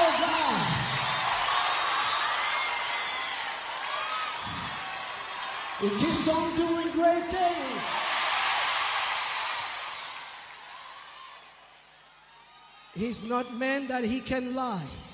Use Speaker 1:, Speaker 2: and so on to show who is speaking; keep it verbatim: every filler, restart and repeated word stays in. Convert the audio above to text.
Speaker 1: Oh God. He keeps on doing great things. He's not man that he can lie.